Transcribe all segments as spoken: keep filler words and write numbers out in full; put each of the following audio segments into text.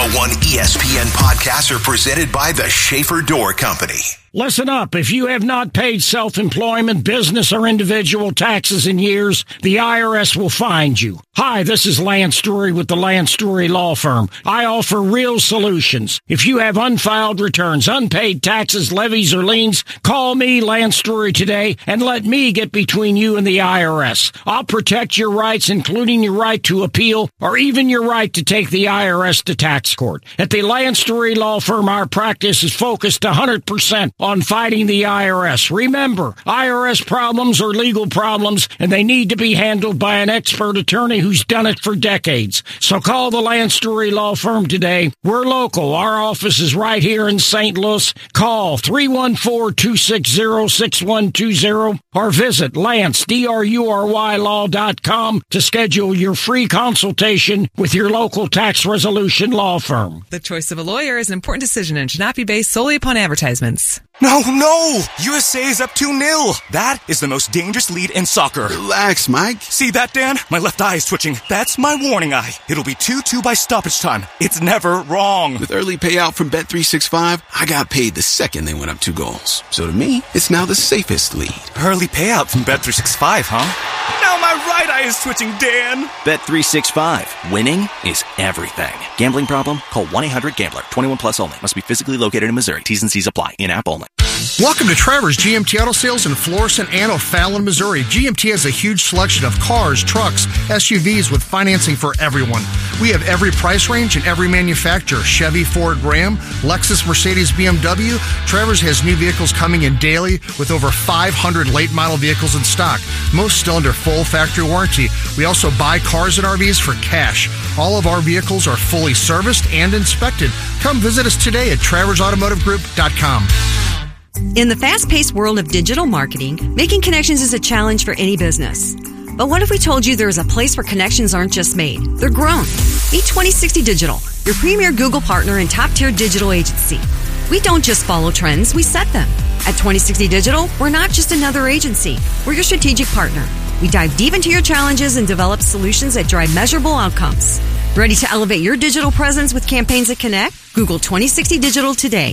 oh one E S P N podcasts are presented by the Schaefer Door Company. Listen up. If you have not paid self-employment, business, or individual taxes in years, the I R S will find you. Hi, this is Lance Story with the Lance Story Law Firm. I offer real solutions. If you have unfiled returns, unpaid taxes, levies, or liens, call me, Lance Story, today and let me get between you and the I R S. I'll protect your rights, including your right to appeal or even your right to take the I R S to tax court. At the Lance Story Law Firm, our practice is focused one hundred percent on fighting the I R S. Remember, I R S problems are legal problems, and they need to be handled by an expert attorney who's done it for decades. So call the Lance Story Law Firm today. We're local. Our office is right here in Saint Louis. Call three one four, two six zero, six one two zero or visit Lance, D R U R Y law dot com to schedule your free consultation with your local tax resolution law firm. The choice of a lawyer is an important decision and should not be based solely upon advertisements. No, no! U S A is up two nil. That is the most dangerous lead in soccer. Relax, Mike. See that, Dan? My left eye is twitching. That's my warning eye. It'll be two two by stoppage time. It's never wrong. With early payout from Bet three sixty-five, I got paid the second they went up two goals. So to me, it's now the safest lead. Early payout from Bet three sixty-five, huh? Now my right eye is twitching, Dan. Bet three sixty-five. Winning is everything. Gambling problem? Call one eight hundred gambler. twenty-one plus only. Must be physically located in Missouri. T's and C's apply. In-app only. Welcome to Trevor's G M T Auto Sales in Florissant and O'Fallon, Missouri. G M T has a huge selection of cars, trucks, S U Vs with financing for everyone. We have every price range and every manufacturer. Chevy, Ford, Ram, Lexus, Mercedes, B M W. Trevor's has new vehicles coming in daily with over five hundred late model vehicles in stock, most still under full factory warranty. We also buy cars and R Vs for cash. All of our vehicles are fully serviced and inspected. Come visit us today at travers automotive group dot com. In the fast-paced world of digital marketing, making connections is a challenge for any business. But what if we told you there is a place where connections aren't just made, they're grown? Meet twenty sixty Digital, your premier Google partner and top-tier digital agency. We don't just follow trends, we set them. At twenty sixty Digital, we're not just another agency, we're your strategic partner. We dive deep into your challenges and develop solutions that drive measurable outcomes. Ready to elevate your digital presence with campaigns that connect? Google twenty sixty Digital today.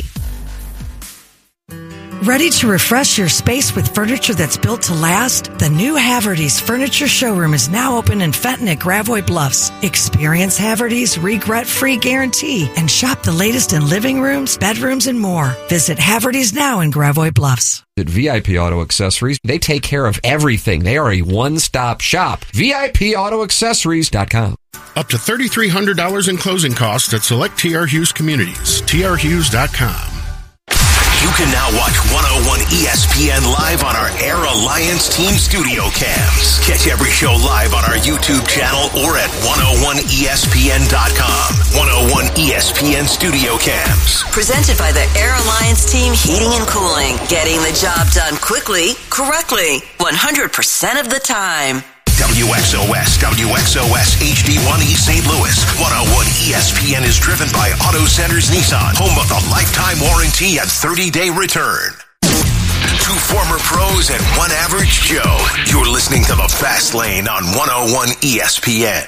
Ready to refresh your space with furniture that's built to last? The new Haverty's Furniture Showroom is now open in Fenton at Gravois Bluffs. Experience Haverty's regret-free guarantee and shop the latest in living rooms, bedrooms, and more. Visit Haverty's now in Gravois Bluffs. At V I P Auto Accessories, they take care of everything. They are a one-stop shop. V I P auto accessories dot com. Up to three thousand three hundred dollars in closing costs at select T R Hughes communities. T R Hughes dot com. You can now watch one oh one E S P N live on our Air Alliance Team Studio Cams. Catch every show live on our YouTube channel or at one oh one E S P N dot com. one oh one E S P N Studio Cams. Presented by the Air Alliance Team Heating and Cooling. Getting the job done quickly, correctly, one hundred percent of the time. W X O S, W X O S H D one E Saint Louis. one oh one E S P N is driven by Auto Centers Nissan, home of the lifetime warranty and thirty-day return. Two former pros and one average Joe. You're listening to The Fast Lane on one oh one E S P N.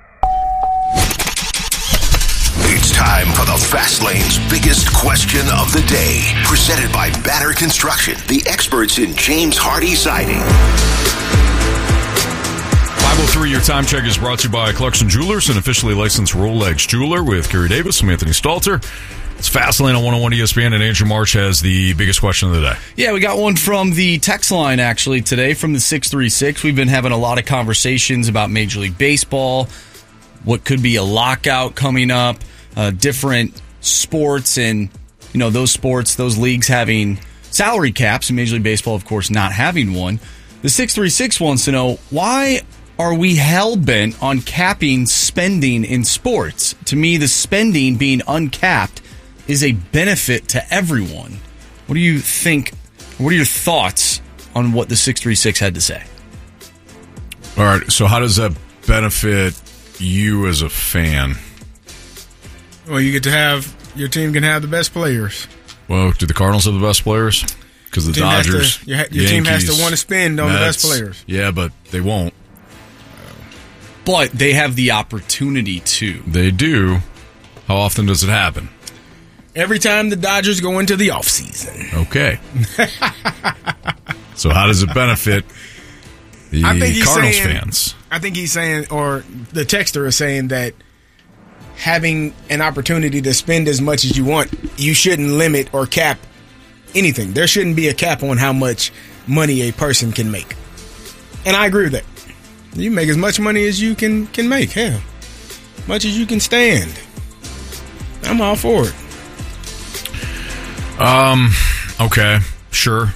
It's time for the Fast Lane's biggest question of the day. Presented by Banner Construction, the experts in James Hardy Siding. five oh three, your time check is brought to you by Clarkson Jewelers, an officially licensed Rolex jeweler, with Kerry Davis. I'm Anthony Stalter. It's Fastlane on one oh one E S P N, and Andrew March has the biggest question of the day. Yeah, we got one from the text line, actually, today from the six three six. We've been having a lot of conversations about Major League Baseball, what could be a lockout coming up, uh, different sports, and, you know, those sports, those leagues having salary caps, and Major League Baseball, of course, not having one. The six three six wants to know, why are we hell-bent on capping spending in sports? To me, the spending being uncapped is a benefit to everyone. What do you think? What are your thoughts on what the six three six had to say? All right, so how does that benefit you as a fan? Well, you get to have, your team can have the best players. Well, do the Cardinals have the best players? Because the team Dodgers, to, your, your Yankees, team has to want to spend on Mets, the best players. Yeah, but they won't. But they have the opportunity to. They do. How often does it happen? Every time the Dodgers go into the offseason. Okay. So how does it benefit the I think he's Cardinals saying, fans? I think he's saying, or the texter is saying that having an opportunity to spend as much as you want, you shouldn't limit or cap anything. There shouldn't be a cap on how much money a person can make. And I agree with that. You make as much money as you can, can make. Hell, much as you can stand. I'm all for it. Um, okay, sure.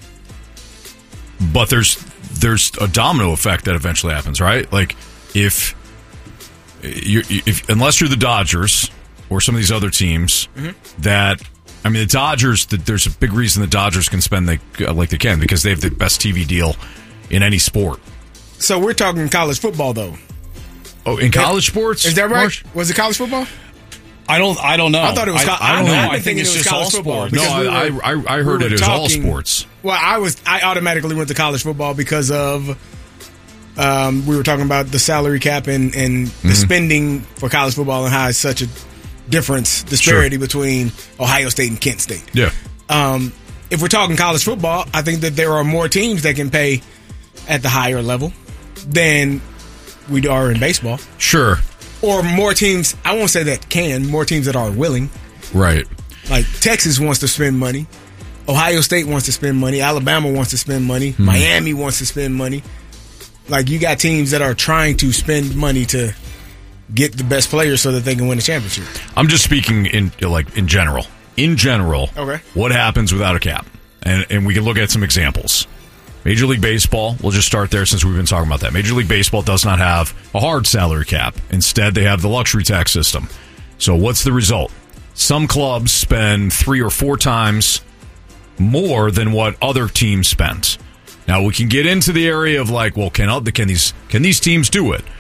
But there's there's a domino effect that eventually happens, right? Like if you if unless you're the Dodgers or some of these other teams mm-hmm. that I mean the Dodgers, there's a big reason the Dodgers can spend they, like they can because they have the best T V deal in any sport. So we're talking college football though. Oh, in college sports? Is that right? Marsh? Was it college football? I don't. I don't know. I thought it was. I, Co- I don't I, know. I, I think it's just all sports. No, we I, were, I I heard we it as talking, all sports. Well, I was. I automatically went to college football because of. Um, we were talking about the salary cap and, and the mm-hmm. spending for college football and how it's such a difference disparity sure. between Ohio State and Kent State. Yeah. Um, if we're talking college football, I think that there are more teams that can pay at the higher level than we are in baseball. Sure. Or more teams, I won't say that can, more teams that are willing. Right. Like Texas wants to spend money. Ohio State wants to spend money. Alabama wants to spend money. Hmm. Miami wants to spend money. Like you got teams that are trying to spend money to get the best players so that they can win a championship. I'm just speaking in like in general. In general, okay. What happens without a cap? And and we can look at some examples. Major League Baseball, we'll just start there since we've been talking about that. Major League Baseball does not have a hard salary cap. Instead, they have the luxury tax system. So what's the result? Some clubs spend three or four times more than what other teams spend. Now, we can get into the area of like, well, can, can, these, can these teams do it?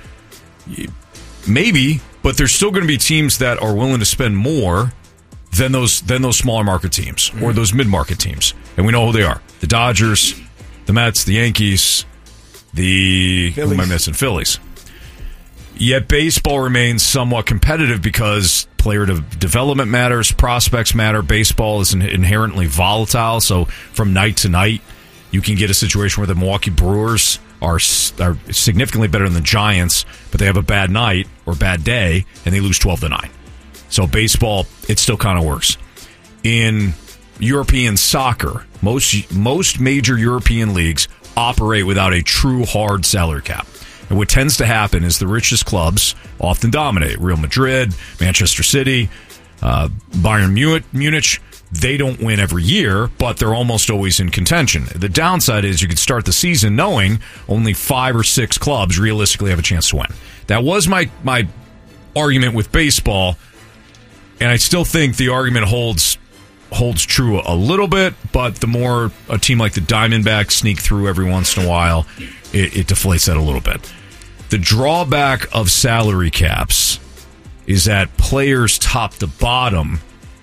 Maybe, but there's still going to be teams that are willing to spend more than those, than those smaller market teams or those mid-market teams. And we know who they are. The Dodgers, the Mets, the Yankees, the Phillies. Who am I missing? Phillies. Yet baseball remains somewhat competitive because player de- development matters, prospects matter. Baseball is in- inherently volatile, so from night to night, you can get a situation where the Milwaukee Brewers are are significantly better than the Giants, but they have a bad night or bad day, and they lose twelve to nine. So baseball, it still kind of works. In European soccer, most most major European leagues operate without a true hard salary cap. And what tends to happen is the richest clubs often dominate. Real Madrid, Manchester City, uh, Bayern Munich, they don't win every year, but they're almost always in contention. The downside is you could start the season knowing only five or six clubs realistically have a chance to win. That was my, my argument with baseball, and I still think the argument holds holds true a little bit, but the more a team like the Diamondbacks sneak through every once in a while, it, it deflates that a little bit. The drawback of salary caps is that players top to bottom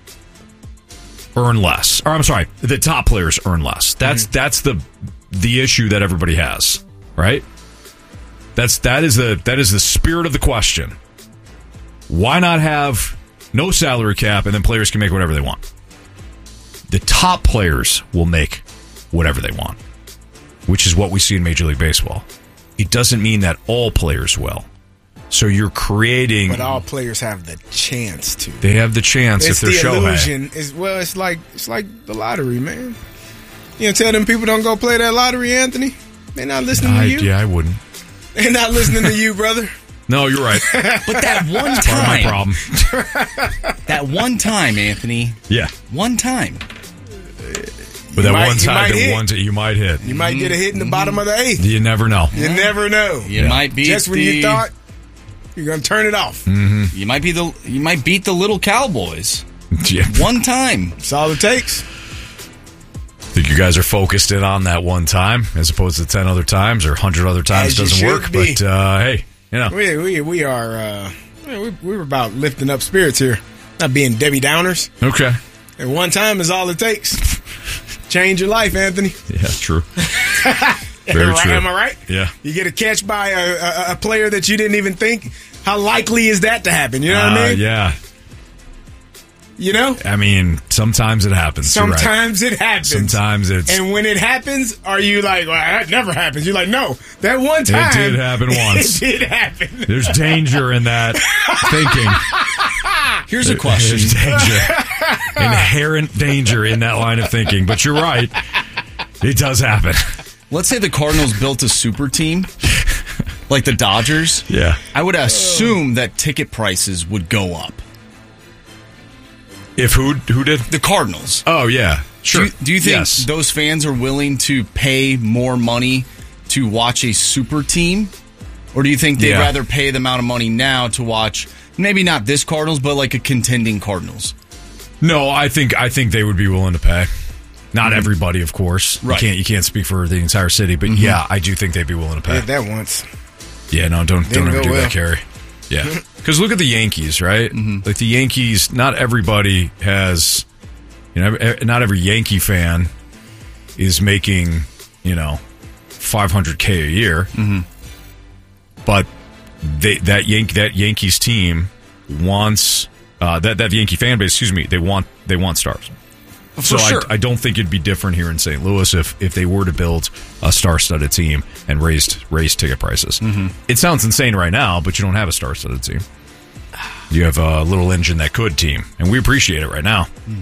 earn less. Or I'm sorry, the top players earn less. That's mm-hmm. that's the the issue that everybody has, right? That's that is the that is the spirit of the question. Why not have no salary cap and then players can make whatever they want? The top players will make whatever they want, which is what we see in Major League Baseball. It doesn't mean that all players will. So you're creating... But all players have the chance to. They have the chance it's if they're the Shohei. Illusion. It's, well, it's like it's like the lottery, man. You know, tell them people don't go play that lottery, Anthony. They're not listening I, to you. Yeah, I wouldn't. They're not listening to you, brother. No, you're right. But that one That's time... part of my problem. That one time, Anthony. Yeah. One time. But that might, one time, that one time you might hit. You might get a hit in the mm-hmm. bottom of the eighth. You never know. You yeah. never know. You yeah. might beat just when the, you thought you're going to turn it off. Mm-hmm. You might be the. You might beat the little Cowboys. Yeah. One time. That's all it takes. I think you guys are focused in on that one time as opposed to ten other times or a hundred other times. Doesn't work. Be. But uh, hey, you know, we we we are uh, we we were about lifting up spirits here, not being Debbie Downers. Okay. And one time is all it takes. Change your life, Anthony. Yeah, true. Very right, true. Am I right? Yeah. You get a catch by a, a, a player that you didn't even think. How likely is that to happen? You know what uh, I mean? Yeah. You know? I mean, sometimes it happens. Sometimes right. it happens. Sometimes it's... And when it happens, are you like, well, that never happens? You're like, no, that one time... It did happen once. It did happen. There's danger in that thinking. Here's a question. There's danger. Inherent danger in that line of thinking. But you're right. It does happen. Let's say the Cardinals built a super team, like the Dodgers. Yeah. I would assume that ticket prices would go up. If who who did? The Cardinals. Oh, yeah. Sure. Do you, do you think yes. those fans are willing to pay more money to watch a super team? Or do you think they'd yeah. rather pay the amount of money now to watch, maybe not this Cardinals, but like a contending Cardinals? No, I think I think they would be willing to pay. Not mm-hmm. everybody, of course. Right. You can't you can't speak for the entire city, but mm-hmm. yeah, I do think they'd be willing to pay. I did that once. Yeah, no, don't Didn't don't ever do well. that, Kerry. Yeah, because look at the Yankees, right? Mm-hmm. Like the Yankees, not everybody has, you know, not every Yankee fan is making, you know, five hundred K a year. Mm-hmm. But they, that Yank that Yankees team wants uh, that that Yankee fan base. Excuse me, they want they want stars. For so sure. I, I don't think it'd be different here in Saint Louis if, if they were to build a star-studded team and raised raised ticket prices. Mm-hmm. It sounds insane right now, but you don't have a star-studded team. You have a little engine that could team, and we appreciate it right now.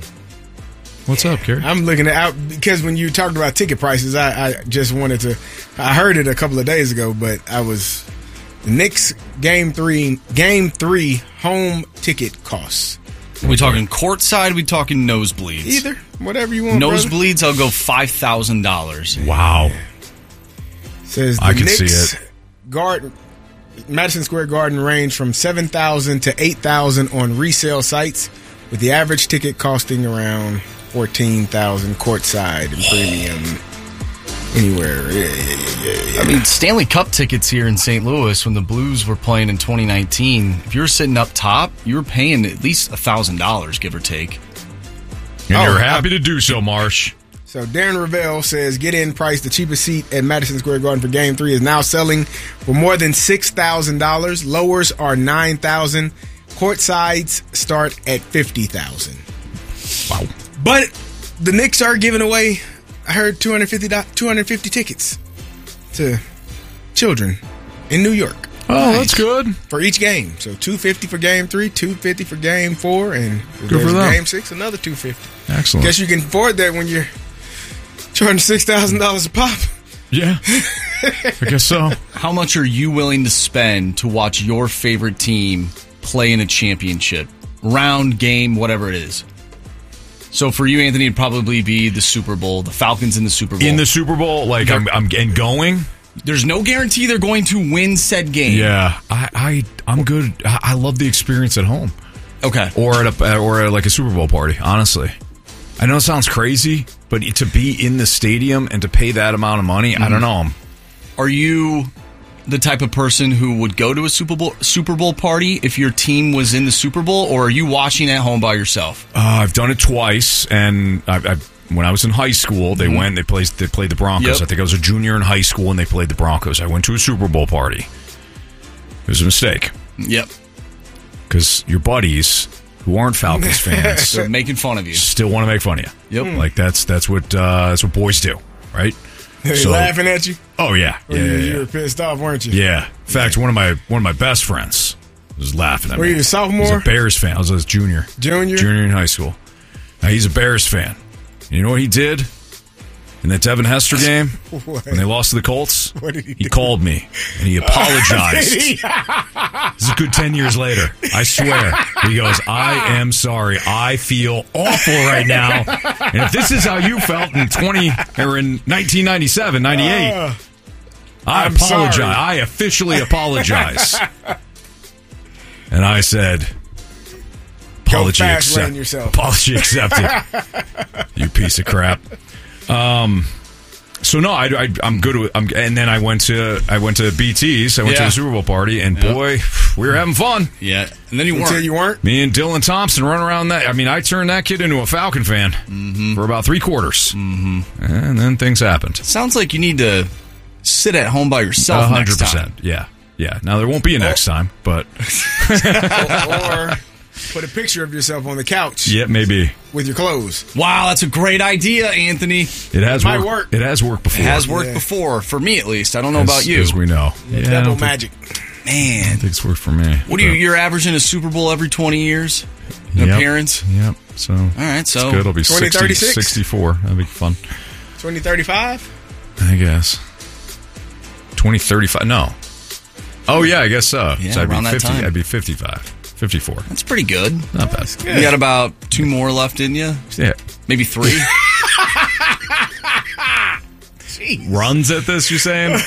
What's up, Kerry? I'm looking at out because when you talked about ticket prices, I, I just wanted to. I heard it a couple of days ago, but I was the Knicks game three game three home ticket costs. Are we talking courtside? Are we talking nosebleeds? Either, whatever you want. Nosebleeds, brother. I'll go five thousand dollars. Wow. Says the I can Knicks see it. Garden, Madison Square Garden range from seven thousand to eight thousand on resale sites, with the average ticket costing around fourteen thousand courtside and premium anywhere. Yeah, yeah, yeah, yeah. I mean, Stanley Cup tickets here in Saint Louis when the Blues were playing in twenty nineteen, if you were sitting up top, you were paying at least one thousand dollars, give or take. And Oh, you're happy I- to do so, Marsh. So Darren Ravel says, get in price. The cheapest seat at Madison Square Garden for Game Three is now selling for more than six thousand dollars. Lowers are nine thousand dollars. Courtsides start at fifty thousand dollars. Wow. But the Knicks are giving away, I heard, two hundred fifty, two hundred fifty tickets to children in New York. Oh, that's good. For each game. So two hundred fifty for Game Three, two hundred fifty for Game Four, and if Good there's for them. Game Six, another two hundred fifty. Excellent. Guess you can afford that when you're charging six thousand dollars a pop. Yeah, I guess so. How much are you willing to spend to watch your favorite team play in a championship? Round, game, whatever it is. So for you, Anthony, it'd probably be the Super Bowl, the Falcons in the Super Bowl. In the Super Bowl, like I'm, I'm and going. There's no guarantee they're going to win said game. Yeah, I, I I'm good. I I love the experience at home. Okay. Or at a or at like a Super Bowl party. Honestly, I know it sounds crazy, but to be in the stadium and to pay that amount of money, mm-hmm. I don't know. Are you the type of person who would go to a Super Bowl Super Bowl party if your team was in the Super Bowl, or are you watching at home by yourself? Uh, I've done it twice, and I, I, when I was in high school, they mm-hmm. went. They played. They played the Broncos. Yep. I think I was a junior in high school, and they played the Broncos. I went to a Super Bowl party. It was a mistake. Yep. Because your buddies who aren't Falcons fans, they're making fun of you. Still want to make fun of you. Yep. Like that's that's what uh, that's what boys do, right? They So- laughing at you? Oh yeah, Or yeah, you, yeah, you yeah. were pissed off, weren't you? Yeah. In fact, one of my one of my best friends was laughing at Were me. you a sophomore? He was a Bears fan. I was a junior. Junior? Junior in high school. Now, he's a Bears fan. You know what he did in that Devin Hester game What? when they lost to the Colts? What did he He do? called me and he apologized. Did he? This is a good ten years later. I swear. He goes, I am sorry. I feel awful right now. And if this is how you felt in twenty or in nineteen ninety-seven, ninety-eight, Uh, I I'm apologize. sorry. I officially apologize. And I said, apology fast accepted. lane yourself. Apology accepted. You piece of crap. Um. So no, I, I I'm good with. I'm, and then I went to I went to B T's. I went to Yeah. the Super Bowl party, and Yep. boy, we were having fun. Yeah. And then you Until weren't. you weren't? Me and Dylan Thompson run around that. I mean, I turned that kid into a Falcon fan Mm-hmm. for about three quarters, mm-hmm. and then things happened. Sounds like you need to sit at home by A yourself hundred next time. percent. Yeah, yeah. Now there won't be a next time, but or Put a picture of yourself on the couch. Yeah, maybe. With your clothes. Wow, that's a great idea, Anthony. It has It might worked. work. It has worked before. It has worked Yeah. before, for me at least. I don't know as, about you. As we know. Yeah, I Double don't think- magic. I Man. don't think it's worked for me. What do you, you're averaging a Super Bowl every twenty years? An Yep. appearance? Yep. So, all right, so- it's good. It'll be twenty sixty, thirty-six? sixty-four. That'd be fun. twenty thirty-five? I guess. twenty thirty-five. No. Oh, yeah, I guess so. Yeah, so I'd around be that fifty. time. I'd be fifty-five. fifty-four. That's pretty good. Not bad. You got about two more left in you? Yeah. Maybe three? Runs at this, you're saying?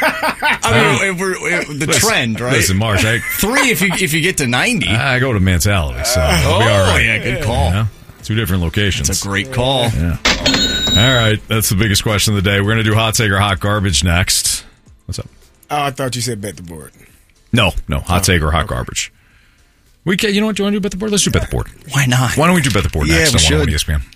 I mean, if we're, if the Listen- trend, right? Listen, Marsh, I, Three if you if you get to ninety. I go to mentality, so I'll oh, be all right. yeah, good call. You know? Two different locations. That's a great call. Yeah. All right, that's the biggest question of the day. We're going to do hot take or hot garbage next. What's up? Oh, I thought you said bet the board. No, no, hot take or hot garbage. We can. You know what? Do you want to do bet the board? Let's do bet the board. Why not? Why don't we do bet the board Yeah, next we on one oh one should. E S P N?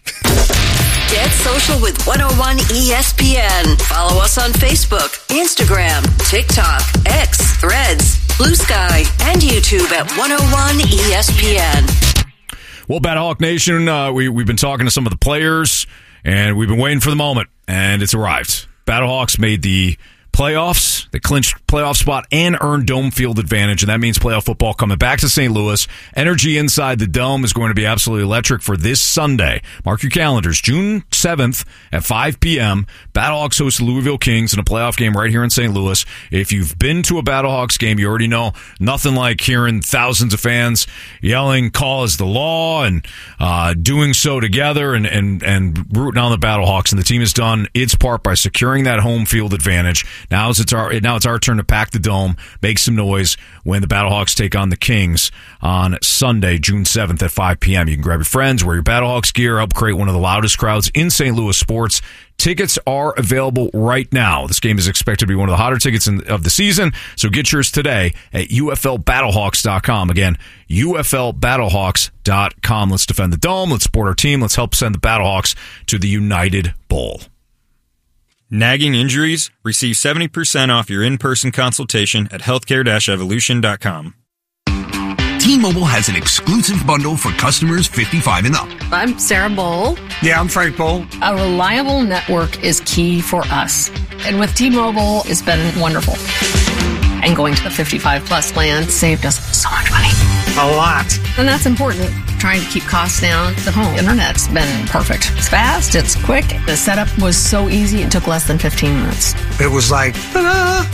Get social with one oh one E S P N. Follow us on Facebook, Instagram, TikTok, X, Threads, Blue Sky, and YouTube at one oh one E S P N. Well, Battlehawk Nation, uh, we, we've been talking to some of the players, and we've been waiting for the moment, and it's arrived. Battlehawks made the playoffs. They clinched playoff spot and earned dome field advantage, and that means playoff football coming back to Saint Louis. Energy inside the dome is going to be absolutely electric for this Sunday. Mark your calendars. June seventh at five p.m., Battlehawks host the Louisville Kings in a playoff game right here in Saint Louis. If you've been to a Battlehawks game, you already know nothing like hearing thousands of fans yelling, "Call is the law," and uh, doing so together and, and, and rooting on the Battlehawks. And the team has done its part by securing that home field advantage. Now it's our now it's our turn to pack the dome, make some noise when the Battlehawks take on the Kings on Sunday, June seventh at five p.m. You can grab your friends, wear your Battlehawks gear, help create one of the loudest crowds in Saint Louis sports. Tickets are available right now. This game is expected to be one of the hotter tickets in, of the season, so get yours today at U F L battlehawks dot com. Again, U F L battlehawks dot com. Let's defend the dome. Let's support our team. Let's help send the Battlehawks to the United Bowl. Nagging injuries? Receive seventy percent off your in-person consultation at healthcare dash evolution dot com. T-Mobile has an exclusive bundle for customers fifty-five and up. I'm Sarah Bowl. Yeah, I'm Frank Bowl. A reliable network is key for us. And with T-Mobile, it's been wonderful. And going to the fifty-five plus plan saved us so much money. A lot. And that's important. Trying to keep costs down. The home internet's been perfect. It's fast, it's quick. The setup was so easy, it took less than fifteen minutes. It was like, ta-da!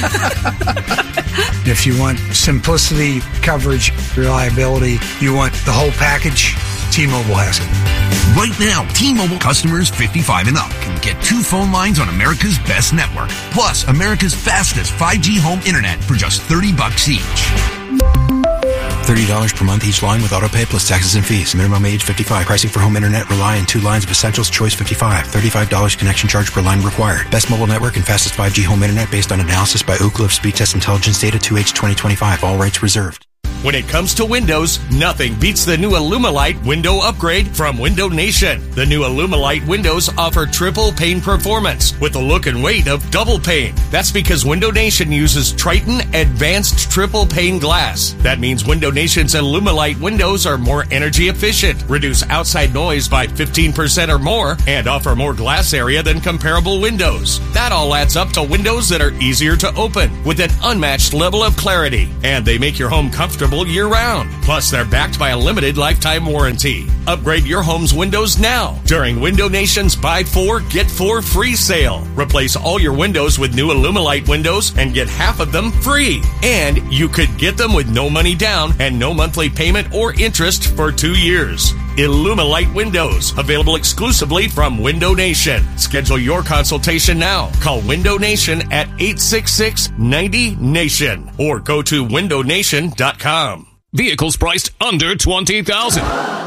If you want simplicity, coverage, reliability, you want the whole package, T-Mobile has it. Right now, T-Mobile customers fifty-five and up can get two phone lines on America's best network, plus America's fastest five G home internet for just thirty bucks each. thirty dollars per month each line with autopay plus taxes and fees. Minimum age fifty-five. Pricing for home internet rely on two lines of Essentials Choice fifty-five. thirty-five dollars connection charge per line required. Best mobile network and fastest five G home internet based on analysis by Ookla of Speed Test Intelligence Data two H twenty twenty-five. All rights reserved. When it comes to windows, nothing beats the new Illumilite window upgrade from Window Nation. The new Illumilite windows offer triple pane performance with the look and weight of double pane. That's because Window Nation uses Triton Advanced Triple Pane Glass. That means Window Nation's Illumilite windows are more energy efficient, reduce outside noise by fifteen percent or more, and offer more glass area than comparable windows. That all adds up to windows that are easier to open with an unmatched level of clarity, and they make your home comfortable year-round. Plus, they're backed by a limited lifetime warranty. Upgrade your home's windows now during Window Nation's Buy Four, Get Four free sale. Replace all your windows with new Illumilite windows and get half of them free. And you could get them with no money down and no monthly payment or interest for two years. Illumilite Windows, available exclusively from Window Nation. Schedule your consultation now. Call Window Nation at eight six six, nine zero, nation or go to window nation dot com. Vehicles priced under twenty thousand dollars.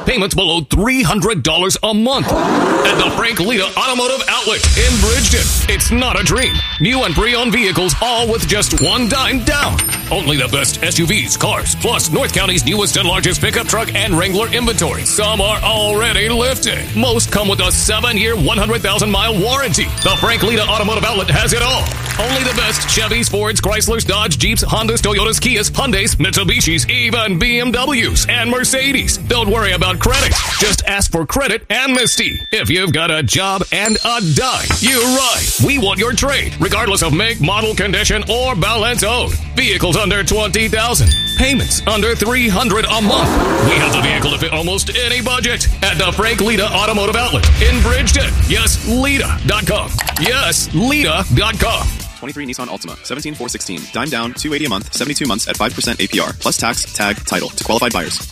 Payments below three hundred dollars a month. At the Frank Lita Automotive Outlet in Bridgeton. It's not a dream. New and pre-owned vehicles, all with just one dime down. Only the best S U Vs, cars, plus North County's newest and largest pickup truck and Wrangler inventory. Some are already lifted. Most come with a seven-year, one hundred thousand mile warranty. The Frank Lita Automotive Outlet has it all. Only the best Chevys, Fords, Chryslers, Dodge, Jeeps, Hondas, Toyotas, Kias, Hyundais, Mitsubishis, even B M Ws and Mercedes. Don't worry about credit. Just ask for credit amnesty. If you've got a job and a dime, you're right. We want your trade, regardless of make, model, condition, or balance owed. Vehicles under twenty thousand dollars. Payments under three hundred dollars a month. We have the vehicle to fit almost any budget at the Frank Lita Automotive Outlet in Bridgeton. Yes, Lita dot com. Yes, Lita dot com. twenty-three Nissan Altima, seventeen four sixteen. Dime down, two hundred eighty dollars a month, seventy-two months at five percent A P R, plus tax, tag, title to qualified buyers.